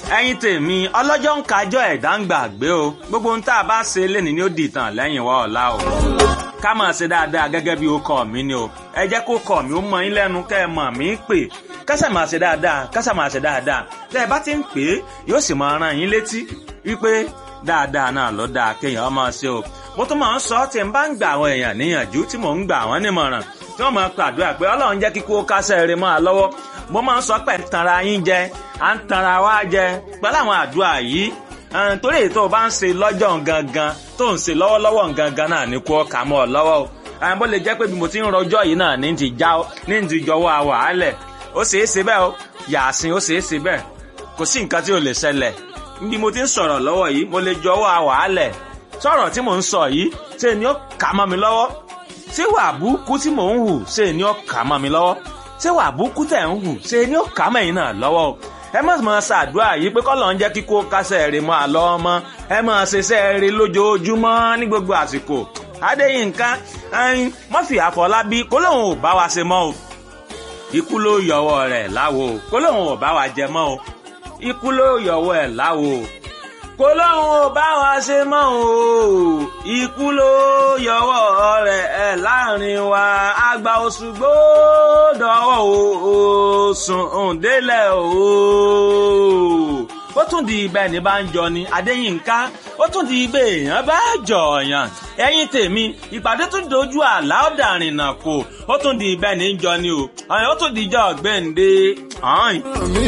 ẹ̀yin tèmi ọlọ́jọ́ ń kájọ́ ẹ̀dá ń gbàgbé o gbogbo ohun tá a bá ṣe lénìí ni ó dìtàn lẹ́yìn wa ọ̀la o ká máa ṣe dáadáa gẹ́gẹ́ bí orúkọ mi ni o ẹ jẹ́ kó kọ mi ó mọ yín lẹ́nu kẹ́ ẹ mọ̀ mí pè kásà máa ṣe dáadáa kásà máa ṣe dáadáa tẹ́ ẹ bá ti ń pè é yóò sì máa rán yín létí wípé dáadáa náà ló dáa kéèyàn máa ṣe o mo tún máa ń sọ tí n bá ń gbà àwọn èèyàn níyànjú tí mò ń gbà wọ́n nímọ̀ràn tí wọ́n máa pàdúrà pé Ọlọ́run jẹ́ kíkó kásẹ̀ rẹ̀ máa lọ́wọ́ mo máa ń sọ pé ń tanra yín jẹ à ń tanra wá jẹ pẹ̀lú àwọn àdúrà yìí torí èyí tó o bá ń ṣe lọ́jọ́ gangan tó ń ṣe lọ́wọ́lọ́wọ́ gangan náà ní kó kà mọ́ ọ lọ́wọ́ o bó lè jẹ́ pé bí mo ti ń rọjọ́ yìí náà ní ti jọwọ́ àwàálẹ̀ ó ṣeé ṣe bẹ́ẹ̀ o yàásín ó ṣeé ṣe bẹ́ẹ̀ kò sí nǹkan tí ò lè ṣẹlẹ̀ bí mo ti ń sọ̀rọ̀ lọ́wọ́ yìí mo lè jọwọ́ àwàálẹ̀ sọ̀rọ̀ tí mò ń sọ yìí ṣe ni ó kà mọ́ mi lọ́wọ́ ṣé wà búkú tí mò ń hù ṣe ni ó kà mọ́ mi lọ́wọ́ ṣé wà búkú tẹ̀ ń hù ṣe ni ó kà mẹ́yìn náà lọ́wọ́ o ẹ má máa ṣàdúrà yìí pé k'Ọlọ́run jẹ́ kíkó kásẹ̀ rè mọ́ àlọ́ ọmọ ẹ máa ṣiṣẹ́ rè lójoojúmọ́ ní gbogbo àsìkò Adéyínká Murphy Àfọlábí kó lóun ò bá wa ṣe mọ́ o ikú ló yọwọ́ rẹ̀ láwo kó lóun ò bá wa jẹ mọ́ o ikú ló yọwọ́ ẹ̀ láwo kó lóun ò bá wa ṣe mọ́ o ikú ló yọwọ́ rẹ̀ ẹ̀ láàrin wa àgbà Òṣùgbó dọ̀wọ́ o sùn délẹ̀ o ó tún di ibẹ̀ ní bá ń jọ ni Adéyínká ó tún di ibẹ̀ èèyàn bá jọ̀ọ̀yàn ẹ̀yin tèmi ìpàdé tún dojú àlá ọ̀dàrìnà kò ó tún di ibẹ̀ ní jọ ni o ó tún di ìjọ ọ̀gbẹ́ǹde.